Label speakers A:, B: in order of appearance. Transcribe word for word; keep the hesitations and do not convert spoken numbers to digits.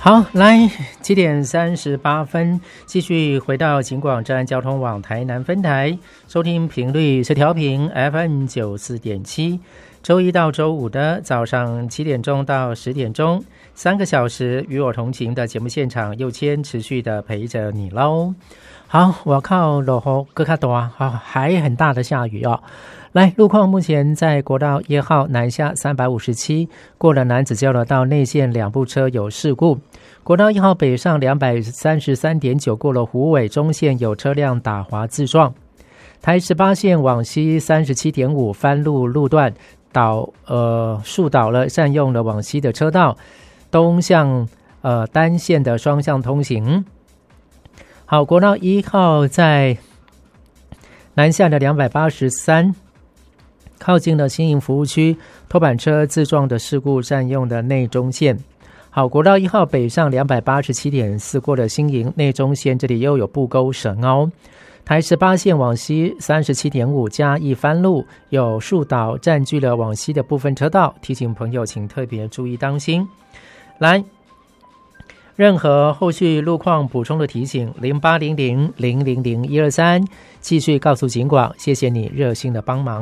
A: 好，来七点三十八分，继续回到警广站交通网台南分台，收听频率是调频 F M 九四点七，周一到周五的早上七点钟到十点钟，三个小时与我同行的节目现场，佑谦持续的陪着你喽。好，我靠落雨搁较大，好，还很大的下雨哦。来，路况目前在国道一号南下三百五十七，过了南子交流道内线两部车有事故。国道一号北上两百三十三点九，过了虎尾中线有车辆打滑自撞。台十八线往西三十七点五翻路路段倒呃树倒了，占用了往西的车道，东向呃单线的双向通行。好，国道一号在南下的两百八十三。靠近了新营服务区，拖板车自撞的事故占用的内中线。好，国道一号北上两百八十七点四，过了新营内中线，这里又有布沟蛇凹。台十八线往西三十七点五，嘉义番路有树倒占据了往西的部分车道，提醒朋友请特别注意当心。来，任何后续路况补充的提醒，零八零零零零零一二三，继续告诉警广，谢谢你热心的帮忙。